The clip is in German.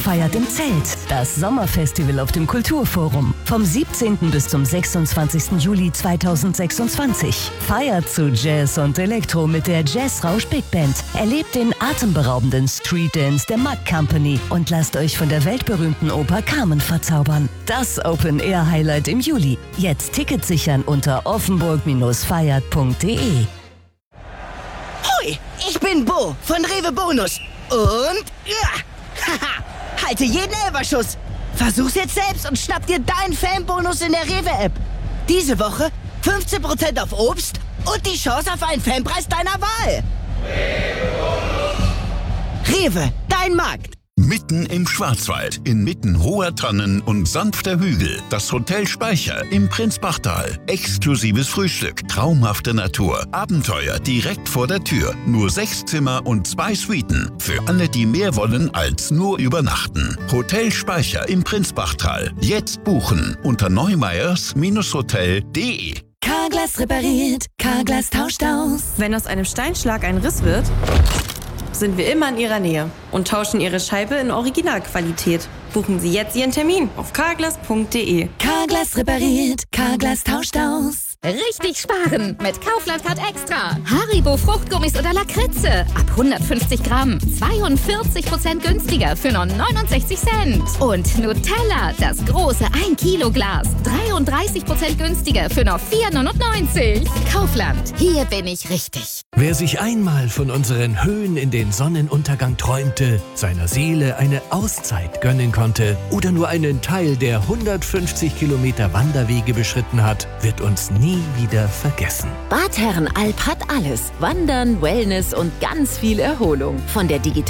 feiert im Zelt das Sommerfestival auf dem Kulturforum. Vom 17. bis zum 26. Juli 2026. Feiert zu Jazz und Elektro mit der Jazzrausch Big Band. Erlebt den atemberaubenden Street Dance der Mack Company und lasst euch von der weltberühmten Oper Carmen verzaubern. Das Open-Air-Highlight im Juli. Jetzt Tickets sichern unter offenburg-feiert.de. Hoi, ich bin Bo von Rewe Bonus. Und haha, halte jeden Elferschuss. Versuch's jetzt selbst und schnapp dir deinen Fanbonus in der Rewe-App. Diese Woche 15% auf Obst und die Chance auf einen Fanpreis deiner Wahl. Rewe, dein Markt. Mitten im Schwarzwald, inmitten hoher Tannen und sanfter Hügel, das Hotel Speicher im Prinzbachtal. Exklusives Frühstück, traumhafte Natur, Abenteuer direkt vor der Tür. Nur 6 Zimmer und 2 Suiten. Für alle, die mehr wollen als nur übernachten. Hotel Speicher im Prinzbachtal. Jetzt buchen unter neumeyers-hotel.de. Carglass repariert, Carglass tauscht aus. Wenn aus einem Steinschlag ein Riss wird, sind wir immer in Ihrer Nähe und tauschen Ihre Scheibe in Originalqualität. Buchen Sie jetzt Ihren Termin auf carglass.de. Carglass repariert, Carglass tauscht aus. Richtig sparen mit Kaufland Card Extra. Haribo Fruchtgummis oder Lakritze. Ab 150 Gramm. 42% günstiger für nur 69 Cent. Und Nutella, das große 1 Kilo Glas. 33% günstiger für nur 4,99. Kaufland, hier bin ich richtig. Wer sich einmal von unseren Höhen in den Sonnenuntergang träumte, seiner Seele eine Auszeit gönnen konnte oder nur einen Teil der 150 Kilometer Wanderwege beschritten hat, wird uns nie wieder vergessen. Bad Herrenalb hat alles. Wandern, Wellness und ganz viel Erholung. Von der